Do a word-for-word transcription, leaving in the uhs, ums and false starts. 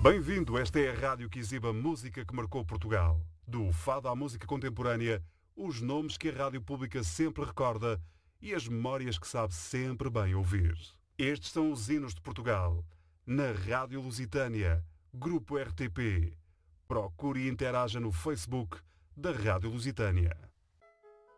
Bem-vindo, esta é a rádio que exibe a música que marcou Portugal. Do fado à música contemporânea, os nomes que a rádio pública sempre recorda e as memórias que sabe sempre bem ouvir. Estes são os hinos de Portugal, na Rádio Lusitânia, Grupo R T P. Procure e interaja no Facebook da Rádio Lusitânia.